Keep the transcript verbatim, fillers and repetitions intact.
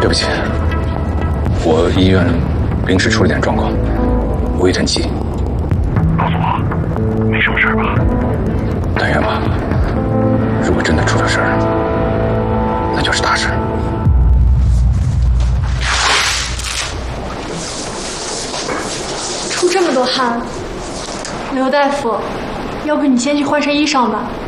对不起，我医院临时出了点状况，无意趁机。 告诉我，没什么事吧？ 但愿吧。如果真的出了事儿，那就是大事。 出这么多汗，刘大夫，要不你先去换身衣裳吧。